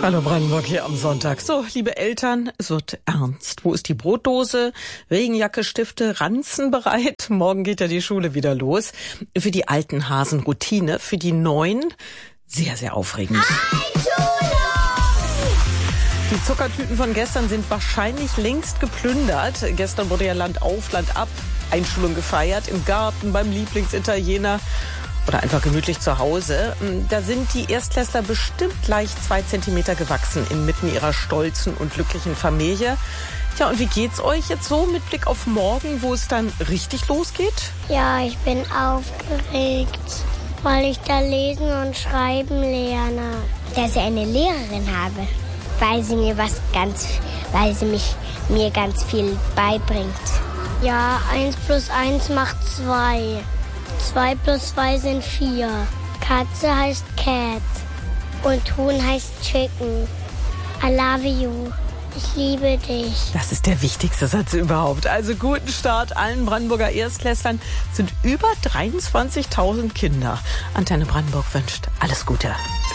Hallo Brandenburg hier am Sonntag. So, liebe Eltern, es wird ernst. Wo ist die Brotdose? Regenjacke, Stifte, Ranzen bereit? Morgen geht ja die Schule wieder los. Für die alten Hasen Routine, für die neuen sehr, sehr aufregend. Die Zuckertüten von gestern sind wahrscheinlich längst geplündert. Gestern wurde ja Land auf, Land ab Einschulung gefeiert, im Garten, beim Lieblingsitaliener oder einfach gemütlich zu Hause. Da sind die Erstklässler bestimmt leicht 2 Zentimeter gewachsen inmitten ihrer stolzen und glücklichen Familie. Tja, und wie geht's euch jetzt so mit Blick auf morgen, wo es dann richtig losgeht? Ja, ich bin aufgeregt, weil ich da lesen und schreiben lerne. Dass ich eine Lehrerin habe, weil sie mir mir ganz viel beibringt. Ja, 1 plus 1 macht 2. 2 plus 2 sind 4. Katze heißt Cat. Und Huhn heißt Chicken. I love you. Ich liebe dich. Das ist der wichtigste Satz überhaupt. Also guten Start allen Brandenburger Erstklässlern. Sind über 23.000 Kinder. Antenne Brandenburg wünscht alles Gute.